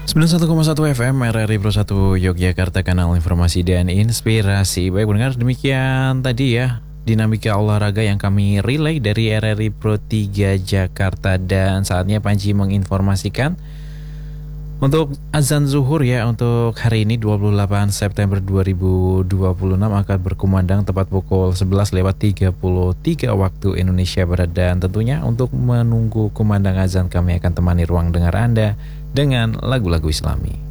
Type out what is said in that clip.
91,1 FM RRI Pro 1 Yogyakarta, kanal informasi dan inspirasi. Baik pendengar, demikian tadi ya dinamika olahraga yang kami relay dari RRI Pro 3 Jakarta. Dan saatnya Panji menginformasikan untuk azan zuhur ya, untuk hari ini 28 September 2026 akan berkumandang tepat pukul 11:33 waktu Indonesia Barat. Dan tentunya untuk menunggu kumandang azan, kami akan temani ruang dengar Anda dengan lagu-lagu Islami.